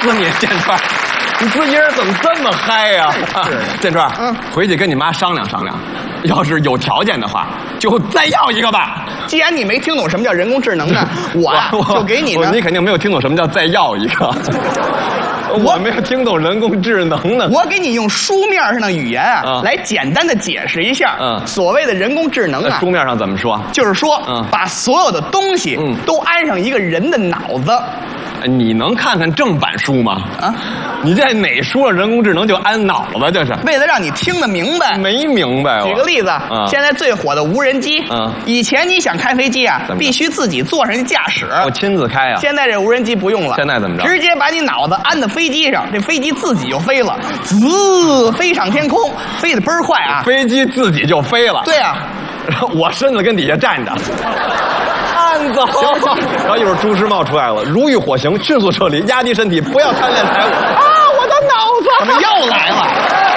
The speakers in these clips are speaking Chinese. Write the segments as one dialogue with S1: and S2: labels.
S1: 死你，建川！你自己人怎么这么嗨呀？建川，回去跟你妈商量商量，要是有条件的话，就再要一个吧。
S2: 既然你没听懂什么叫人工智能呢，我就给你呢。
S1: 你肯定没有听懂什么叫再要一个。我没有听懂人工智能呢。
S2: 我给你用书面上的语言来简单的解释一下。所谓的人工智能啊，
S1: 书面上怎么说？
S2: 就是说，把所有的东西都安上一个人的脑子。
S1: 你能看看正版书吗？你在哪书上人工智能就安脑子？这是
S2: 为了让你听得明白。
S1: 没明白。
S2: 举个例子，现在最火的无人机。以前你想开飞机啊，必须自己坐上去驾驶，
S1: 我亲自开啊。
S2: 现在这无人机不用了。
S1: 现在怎么着？
S2: 直接把你脑子安在飞机上，这飞机自己就飞了，滋，飞上天空，飞得倍儿快啊！
S1: 飞机自己就飞了。
S2: 对啊，
S1: 我身子跟底下站着。按走，然后一会儿朱时茂出来了，如遇火刑，迅速撤离，压低身体，不要贪恋财物。我的脑子
S2: 怎么又来了？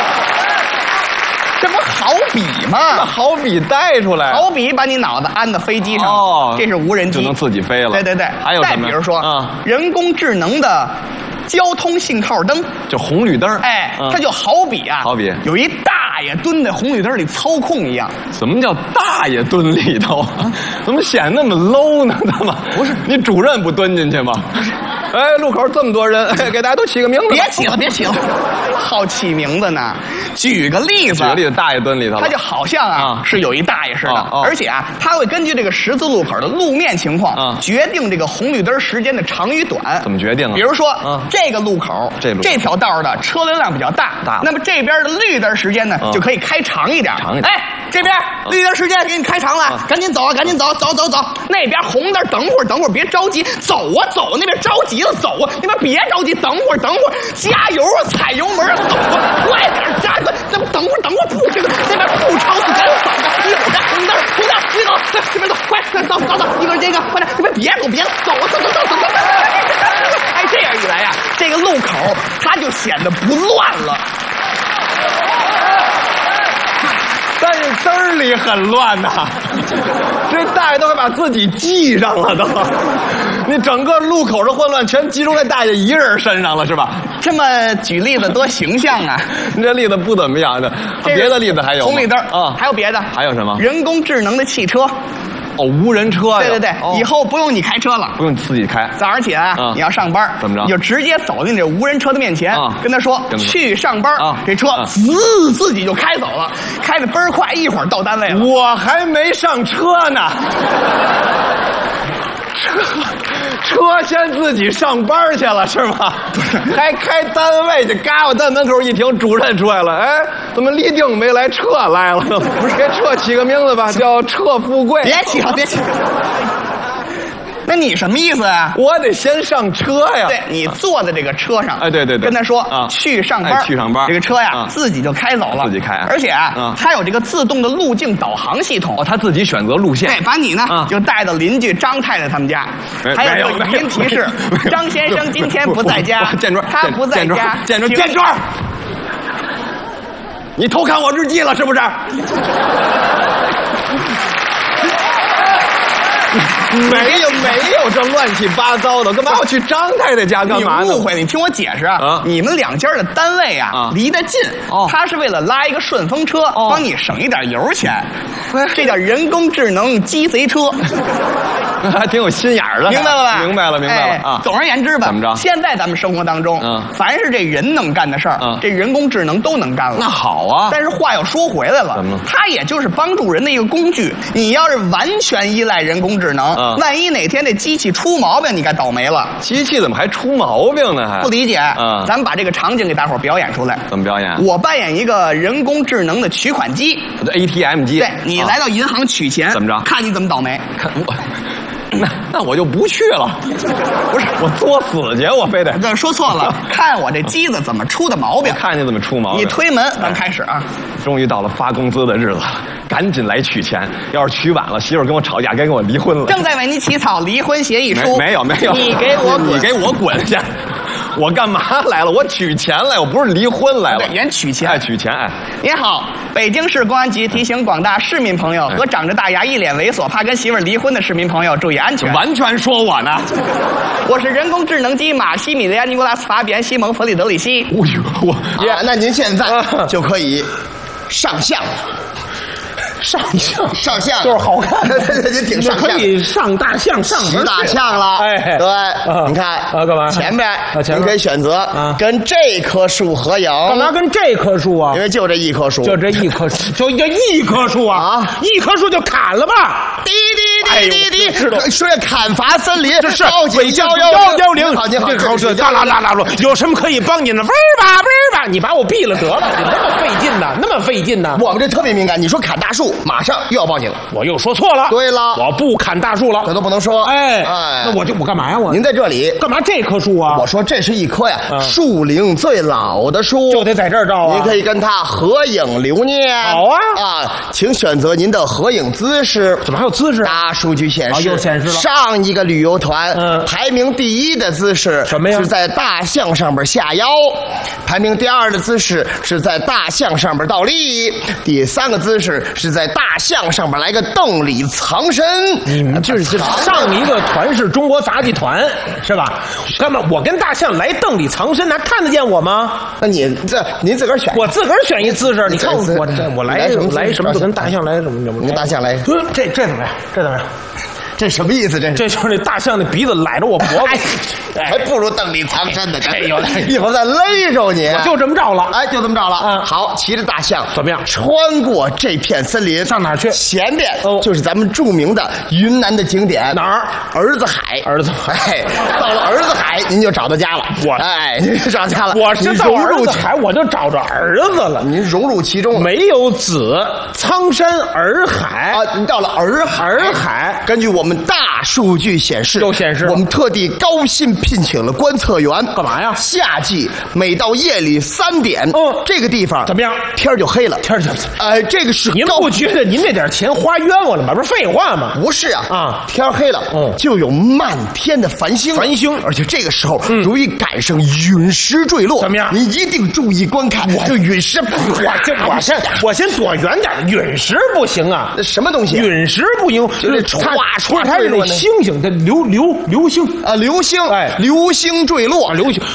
S2: 这不好比吗？
S1: 好比带出来，
S2: 好比把你脑子安到飞机上，这是无人机，
S1: 就能自己飞了。
S2: 对对对，
S1: 还有什么？
S2: 再比如说，人工智能的交通信号灯，
S1: 就红绿灯。
S2: 它就好比有一大爷蹲在红绿灯里操控一样。
S1: 什么叫大爷蹲里头？怎么显那么 low 呢？他妈不是你主任不蹲进去吗？路口这么多人，给大家都起个名字。
S2: 别起了，别起了，好起名字呢。举个例子，
S1: 大爷蹲里头，
S2: 他就好像是有一大爷似的，而且他会根据这个十字路口的路面情况，决定这个红绿灯时间的长与短。
S1: 怎么决定啊？
S2: 比如说这个路口，这条道的车流量比较大，那么这边的绿灯时间呢就可以开长一点。这边绿灯时间给你开长了，赶紧走啊，赶紧走，走走走。那边红灯，等会儿，别着急，走啊走啊，那边着急了，走啊，那边别着急，等会儿，加油啊，踩油门啊，走啊，快点加油，那等会儿不这个那边不超速，赶紧走着，一会儿这红灯，你走，这边走，快走，一会儿这个快点，这边别走，走啊，走。这样一来呀，这个路口它就显得不乱了。
S1: 但是灯里很乱呐，这大爷都快把自己系上了都，你整个路口的混乱全集中在大爷一人身上了是吧？
S2: 这么举例子多形象啊！
S1: 你这例子不怎么样的，别的例子还有吗？
S2: 红绿灯还有别的？
S1: 还有什么？
S2: 人工智能的汽车。
S1: 无人车呀！
S2: 对，以后不用你开车了，
S1: 不用自己开。
S2: 早上起来你要上班，
S1: 怎么着？
S2: 你就直接走进这无人车的面前，跟他说去上班。这车自己就开走了，开得倍儿快，一会儿到单位了。
S1: 我还没上车呢，车先自己上班去了是吗？不是，还开单位去，嘎我在门口一停，主任出来了，怎么立定没来，撤来了？不是，给撤起个名字吧，叫撤富贵。
S2: 别起了。那你什么意思啊？
S1: 我得先上车呀。
S2: 对，你坐在这个车上，
S1: 对，
S2: 跟他说去上班，这个车呀自己就开走了，
S1: 自己开，
S2: 而且它有这个自动的路径导航系统。
S1: 他自己选择路线，
S2: 对，把你呢就带到邻居张太太他们家，还有这个语音提示，张先生今天不在家，他不在家，
S1: 建川，你偷看我日记了是不是？没有这乱七八糟的，干嘛要去张太太家干嘛呢？
S2: 你误会，你听我解释你们两家的单位离得近，他是为了拉一个顺风车，帮你省一点油钱，这叫人工智能鸡贼车。
S1: 还挺有心眼儿的，
S2: 明白了吧？
S1: 明白了啊！
S2: 总而言之吧，
S1: 怎么着？
S2: 现在咱们生活当中，凡是这人能干的事儿，这人工智能都能干了。
S1: 那好啊，
S2: 但是话又说回来了，
S1: 怎么了？
S2: 它也就是帮助人的一个工具。你要是完全依赖人工智能，万一哪天这机器出毛病，你该倒霉了。
S1: 机器怎么还出毛病呢？还
S2: 不理解。咱们把这个场景给大伙儿表演出来。
S1: 怎么表演？
S2: 我扮演一个人工智能的取款机
S1: ，ATM 机。
S2: 对，你来到银行取钱，
S1: 怎么着？
S2: 看你怎么倒霉。
S1: 看我。那我就不去了，不是我作死去，我非得。
S2: 这说错了，看我这机子怎么出的毛病。
S1: 看你怎么出毛病。
S2: 你推门，咱开始啊。
S1: 终于到了发工资的日子了，赶紧来取钱。要是取晚了，媳妇跟我吵架，该跟我离婚了。
S2: 正在为你起草离婚协议书。
S1: 没有。
S2: 你给我滚！
S1: 你给我滚去！ 我干嘛来了？我取钱来，我不是离婚来了。
S2: 人取钱，
S1: 取钱。
S2: 您好，北京市公安局提醒广大市民朋友和长着大牙、一脸猥琐、怕跟媳妇儿离婚的市民朋友注意安全。
S1: 完全说我呢。
S2: 我是人工智能机马西米利亚尼古拉斯法比安西蒙弗里德里希。
S3: 那您现在就可以上相。上相
S4: 就是好看，
S3: 您挺上相，
S4: 可以上大象，上
S3: 大象了。
S4: 哎，
S3: 对，你看
S4: 干嘛？
S3: 前面您可以选择跟这棵树合影。
S4: 干嘛跟这棵树啊？
S3: 因为就这一棵树，
S4: 就这一棵树，就这一棵树啊！一棵树就砍了吧！
S3: 滴滴滴滴滴，说砍伐森林，
S4: 这是
S3: 北京
S4: 110。
S3: 好，您好，
S4: 这大啦，有什么可以帮您的？吧，你把我毙了得了！你那么费劲呢？
S3: 我们这特别敏感，你说砍大树，马上又要报警。
S4: 我又说错了。对了，我不砍大树了，
S3: 这都不能说。
S4: 那我干嘛呀？
S3: 您在这里
S4: 干嘛？这棵树啊？
S3: 我说这是一棵呀，树龄最老的树，
S4: 就得在这儿照啊。
S3: 您可以跟它合影留念。
S4: 好啊，
S3: 请选择您的合影姿势。
S4: 怎么还有姿势？
S3: 大数据显示，
S4: 又显示了
S3: 上一个旅游团排名第1的姿势
S4: 什么呀？
S3: 是在大象上边下腰，排名第2的姿势是在大象上边倒立，第3个姿势是在大象上边来个瞪里藏身。
S4: 你们这是上一个团是中国杂技团是吧？干嘛？我跟大象来瞪里藏身，还看得见我吗？
S3: 那您自个儿选，
S4: 我自个儿选一姿势。你看我来什么就跟大象来什么？
S3: 跟大象来，
S4: 这怎么样？这怎么样？
S3: 这什么意思？这
S4: 就是那大象的鼻子揽着我脖子，
S3: 还不如瞪里藏身呢。
S4: 这有点，
S3: 一会儿再勒着你。
S4: 我就这么着了，
S3: 就这么着了。好，骑着大象
S4: 怎么样？
S3: 穿过这片森林，
S4: 上哪儿去？
S3: 前边就是咱们著名的云南的景点，
S4: 哪儿？
S3: 儿子海。
S4: 儿子海，
S3: 到了儿子海，您就找到家了。您就找家了。
S4: 我是到儿子海，我就找着儿子了。
S3: 您融入其中了。
S4: 没有子，苍山洱海
S3: 您到了洱海，根据我们大数据显示，我们特地高薪聘请了观测员，
S4: 干嘛呀？
S3: 夏季每到夜里3点，这个地方
S4: 怎么样？
S3: 天就黑了，这个是
S4: 您不觉得您这点钱花冤枉了吗？不是废话吗？
S3: 不是天黑了，就有漫天的繁星，而且这个时候容易赶上陨石坠落，
S4: 怎么样？
S3: 您一定注意观看，这陨石，
S4: 我先躲远点，陨石不行啊！
S3: 什么东西？
S4: 陨石不行，
S3: 就是歘
S4: 它是那星星的流星
S3: 啊，流星坠落，
S4: 流星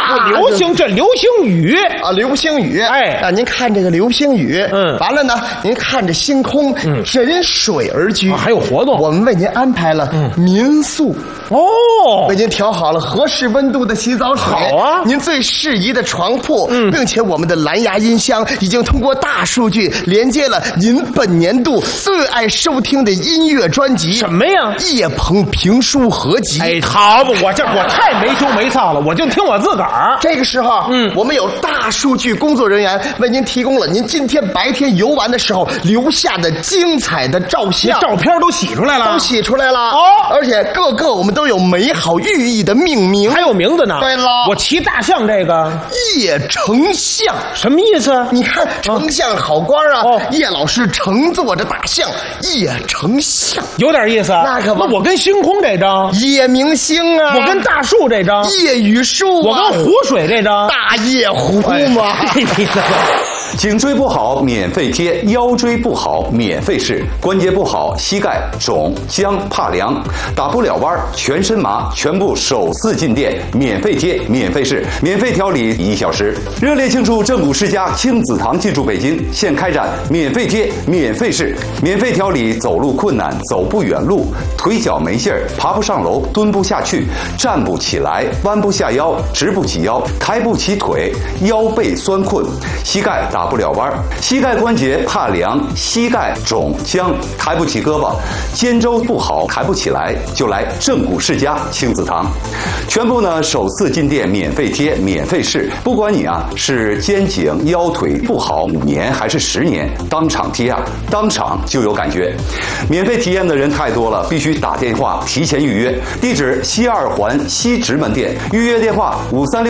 S4: 雨
S3: 啊，流星雨，您看这个流星雨，完了呢，您看着星空，枕水而居，
S4: 还有活动，
S3: 我们为您安排了民宿为您调好了合适温度的洗澡水，
S4: 好啊，
S3: 您最适宜的床铺，并且我们的蓝牙音箱已经通过大数据连接了您本年度最爱收听的音乐专辑，
S4: 什么呀？
S3: 叶鹏评书合集。
S4: 好吧，我太没羞没臊了，我就听我自个儿。
S3: 这个时候，我们有大数据工作人员为您提供了您今天白天游玩的时候留下的精彩的照相，
S4: 照片都洗出来了，
S3: 而且各个我们都有美好寓意的命名，
S4: 还有名字呢。
S3: 对了，
S4: 我骑大象这个
S3: 叶丞相
S4: 什么意思？
S3: 你看丞相好官啊，叶老师乘坐着大象，叶丞相
S4: 有点意思。
S3: 那可不，
S4: 我跟星空这张
S3: 叶明星啊，
S4: 我跟大树这张
S3: 叶雨树，
S4: 我跟湖水这张
S3: 大叶湖嘛。
S5: 颈椎不好免费贴，腰椎不好免费试，关节不好膝盖肿僵怕凉，打不了弯全身麻，全部首次进店免费贴免费试，免费调理1小时。热烈庆祝正骨世家亲子堂进驻北京，现开展免费贴免费试，免费调理走路困难走不远路，腿脚没劲儿爬不上楼蹲不下去站不起来弯不下腰直不起腰抬不起腿腰背酸困膝盖打不了弯，膝盖关节怕凉，膝盖肿僵，抬不起胳膊，肩周不好，抬不起来，就来正骨世家亲子堂。全部呢首次进店免费贴，免费试，不管你是肩颈腰腿不好5年还是10年，当场贴当场就有感觉。免费体验的人太多了，必须打电话提前预约。地址西2环西直门店，预约电话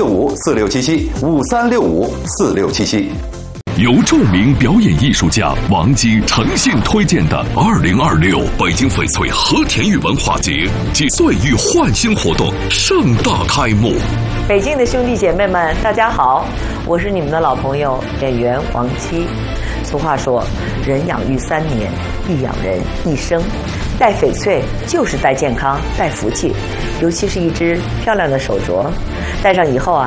S5: 5365467753654677。
S6: 由著名表演艺术家王姬诚信推荐的2026北京翡翠和田玉文化节暨岁玉焕新活动盛大开幕。
S7: 北京的兄弟姐妹们，大家好，我是你们的老朋友演员王姬。俗话说，人养育3年，亦养人一生。戴翡翠就是戴健康、戴福气，尤其是一只漂亮的手镯，戴上以后啊，